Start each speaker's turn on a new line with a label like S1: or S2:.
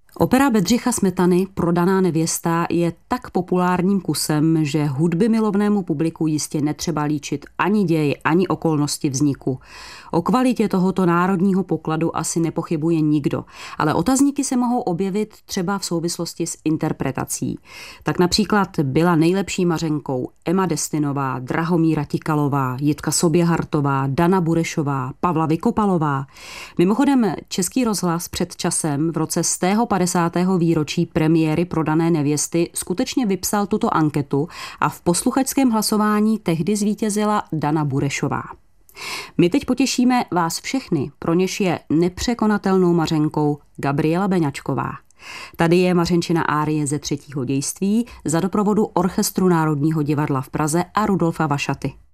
S1: Opera Bedřicha Smetany Prodaná nevěsta je tak populárním kusem, že hudby milovnému publiku jistě netřeba líčit ani děj, ani okolnosti vzniku. O kvalitě tohoto národního pokladu asi nepochybuje nikdo, ale otazníky se mohou objevit třeba v souvislosti s interpretací. Tak například byla nejlepší Mařenkou Emma Destinová, Drahomíra Tikalová, Jitka Soběhartová, Dana Burešová, Pavla Vykopalová. Mimochodem Český rozhlas před časem v roce 150. výročí premiéry Prodané nevěsty skutečně vypsal tuto anketu a v posluchačském hlasování tehdy zvítězila Dana Burešová. My teď potěšíme vás všechny, pro něž je nepřekonatelnou Mařenkou Gabriela Beňačková. Tady je Mařenčina árie ze třetího dějství za doprovodu Orchestru Národního divadla v Praze a Rudolfa Vašaty.